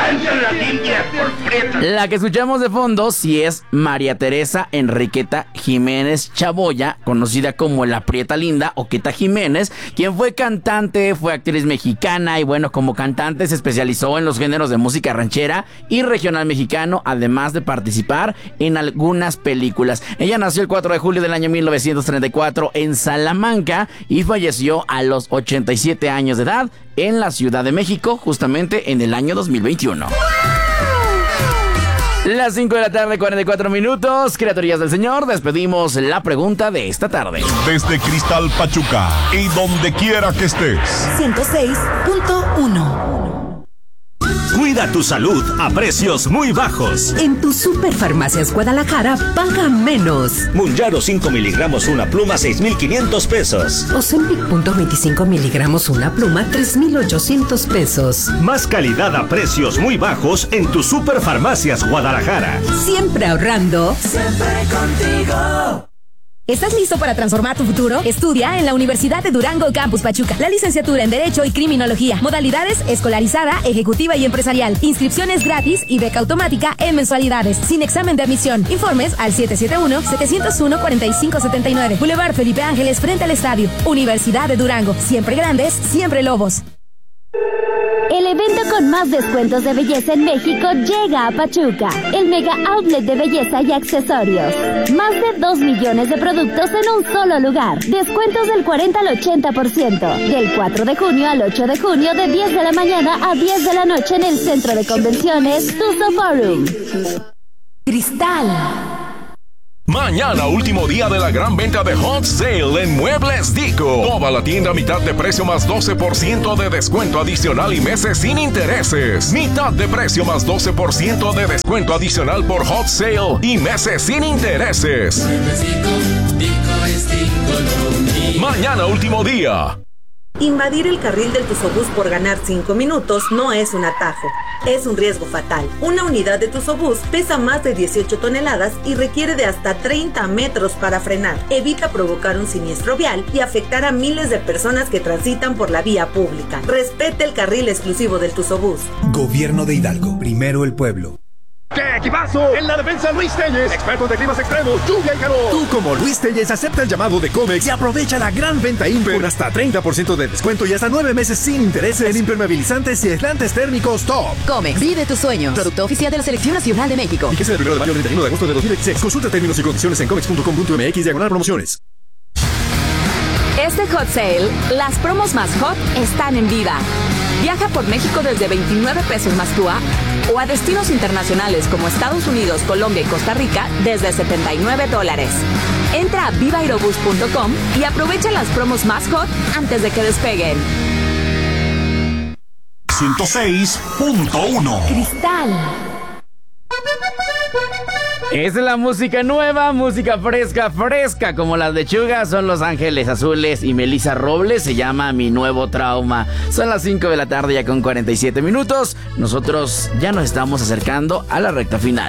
La que escuchamos de fondo sí es María Teresa Enriqueta Jiménez Chaboya, conocida como la Prieta Linda o Queta Jiménez, quien fue cantante, fue actriz mexicana y bueno, como cantante se especializó en los géneros de música ranchera y regional mexicano, además de participar en algunas películas. Ella nació el 4 de julio del año 1934 en Salamanca y falleció a los 87 años de edad en la Ciudad de México, justamente en el año 2021. Las 5 de la tarde, 44 minutos. Criaturías del Señor, despedimos la pregunta de esta tarde. Desde Cristal Pachuca y donde quiera que estés. 106.1. Cuida tu salud a precios muy bajos. En tu Superfarmacias Guadalajara, paga menos. Mounjaro 5 miligramos una pluma, 6,500 pesos. Ozempic .25 miligramos una pluma, 3,800 pesos. Más calidad a precios muy bajos en tu Superfarmacias Guadalajara. Siempre ahorrando. Siempre contigo. ¿Estás listo para transformar tu futuro? Estudia en la Universidad de Durango Campus Pachuca. La licenciatura en Derecho y Criminología. Modalidades escolarizada, ejecutiva y empresarial. Inscripciones gratis y beca automática en mensualidades. Sin examen de admisión. Informes al 771-701-4579. Boulevard Felipe Ángeles frente al estadio. Universidad de Durango. Siempre grandes, siempre lobos. El evento con más descuentos de belleza en México llega a Pachuca. El Mega Outlet de Belleza y Accesorios. Más de 2 millones de productos en un solo lugar. Descuentos del 40 al 80%. Del 4 de junio al 8 de junio de 10 de la mañana a 10 de la noche en el Centro de Convenciones Tuzo Forum. Cristal. Mañana, último día de la gran venta de Hot Sale en Muebles Dico. Toda la tienda a mitad de precio más 12% de descuento adicional y meses sin intereses. Mitad de precio más 12% de descuento adicional por Hot Sale y meses sin intereses. Muebles Dico, Dico es Dico lo mío. Mañana, último día. Invadir el carril del Tuzobús por ganar 5 minutos no es un atajo, es un riesgo fatal. Una unidad de Tuzobús pesa más de 18 toneladas y requiere de hasta 30 metros para frenar. Evita provocar un siniestro vial y afectar a miles de personas que transitan por la vía pública. Respete el carril exclusivo del Tuzobús. Gobierno de Hidalgo, primero el pueblo. ¡Qué equipazo! En la defensa Luis Telles, expertos de climas extremos, lluvia y calor. Tú como Luis Telles acepta el llamado de Comex y aprovecha la gran venta Imper con hasta 30% de descuento y hasta 9 meses sin intereses en impermeabilizantes y aislantes térmicos top. Comex, vive tus sueños. Producto oficial de la Selección Nacional de México. Fíjese del 1 de mayo al 31 de agosto de 2016. Consulta términos y condiciones en comex.com.mx/promociones. Este Hot Sale, las promos más hot están en vida. Viaja por México desde 29 pesos más TUA o a destinos internacionales como Estados Unidos, Colombia y Costa Rica desde $79. Entra a vivairobus.com y aprovecha las promos más hot antes de que despeguen. 106.1 Cristal. Es la música nueva, música fresca, fresca como las lechugas. Son Los Ángeles Azules y Melissa Robles. Se llama Mi Nuevo Trauma. Son las 5 de la tarde ya con 47 minutos. Nosotros ya nos estamos acercando a la recta final.